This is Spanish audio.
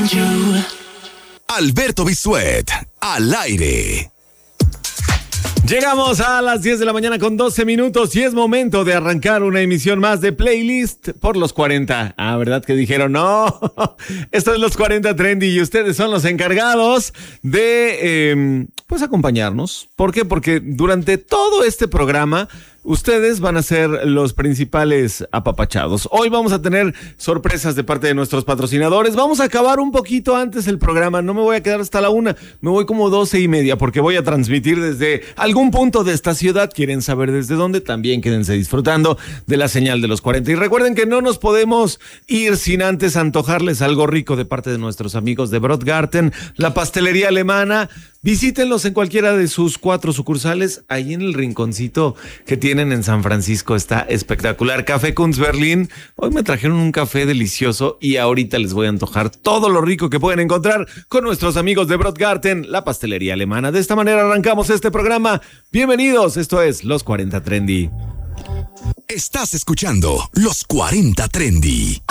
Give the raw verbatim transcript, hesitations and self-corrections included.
Alberto Bisuet, al aire. Llegamos a las diez de la mañana con doce minutos y es momento de arrancar una emisión más de Playlist por los cuarenta. Ah, ¿verdad que dijeron? No, esto es los cuarenta Trendy y ustedes son los encargados de, eh, pues, acompañarnos. ¿Por qué? Porque durante todo este programa ustedes van a ser los principales apapachados. Hoy vamos a tener sorpresas de parte de nuestros patrocinadores. Vamos a acabar un poquito antes el programa. No me voy a quedar hasta la una. Me voy como doce y media porque voy a transmitir desde algún punto de esta ciudad. ¿Quieren saber desde dónde? También quédense disfrutando de la señal de los cuarenta. Y recuerden que no nos podemos ir sin antes antojarles algo rico de parte de nuestros amigos de Brotgarten, la pastelería alemana. Visítenlos en cualquiera de sus cuatro sucursales. Ahí en el rinconcito que tienen en San Francisco está espectacular. Café Kunz Berlín. Hoy me trajeron un café delicioso y ahorita les voy a antojar todo lo rico que pueden encontrar con nuestros amigos de Brotgarten, la pastelería alemana. De esta manera arrancamos este programa. Bienvenidos, esto es Los cuarenta Trendy. Estás escuchando Los cuarenta Trendy.